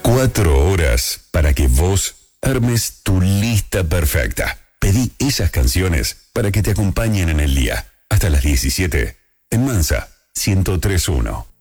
4 horas para que vos armes tu lista perfecta. Pedí esas canciones para que te acompañen en el día. Hasta las 17 en Mansa 103.1.